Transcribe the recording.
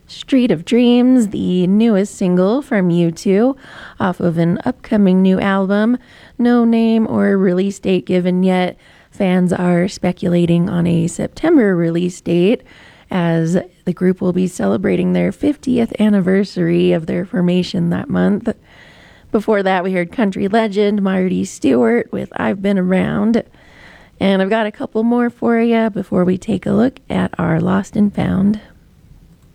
Street of Dreams, the newest single from U2 off of an upcoming new album. No name or release date given yet. Fans are speculating on a September release date as the group will be celebrating their 50th anniversary of their formation that month. Before that, we heard country legend Marty Stewart with I've Been Around. And I've got a couple more for you before we take a look at our Lost and Found.